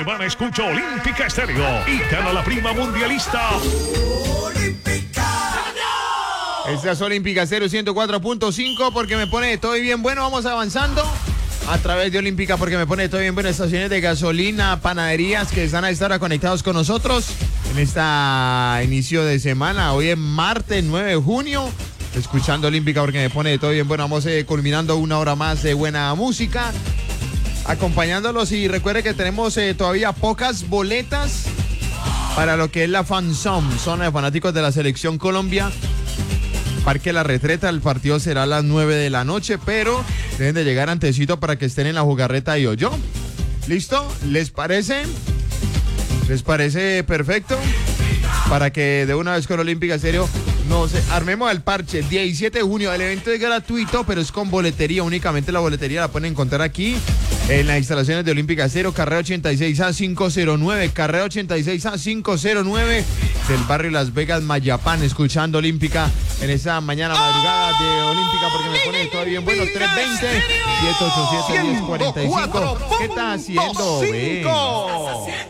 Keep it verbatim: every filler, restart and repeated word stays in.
Van, escucha Olímpica Estéreo y gana la prima mundialista. Esta es Olímpica Estéreo ciento cuatro punto cinco porque me pone todo bien bueno. Vamos avanzando a través de Olímpica porque me pone todo bien bueno. Estaciones de gasolina, panaderías que están a esta hora conectados con nosotros en este inicio de semana. Hoy es martes nueve de junio. Escuchando Olímpica porque me pone todo bien bueno. Vamos eh, culminando una hora más de buena música, acompañándolos, y recuerde que tenemos eh, todavía pocas boletas para lo que es la FanZone, zona de fanáticos de la Selección Colombia, Parque La Retreta. El partido será a las nueve de la noche, pero deben de llegar antesito para que estén en la jugarreta y yo. ¿Listo? ¿Les parece? ¿Les parece perfecto? Para que de una vez con Olímpica Estéreo nos armemos el parche. diecisiete de junio, el evento es gratuito, pero es con boletería. Únicamente la boletería la pueden encontrar aquí en las instalaciones de Olímpica Estéreo, carrera ochenta y seis A quinientos nueve, carrera ochenta y seis A quinientos nueve del barrio Las Vegas, Mayapán, escuchando Olímpica en esa mañana madrugada de Olímpica porque me pone todo bien bueno. Tres veinte, siete ocho siete, diez cuarenta y cinco. ¿Qué estás haciendo? Ven.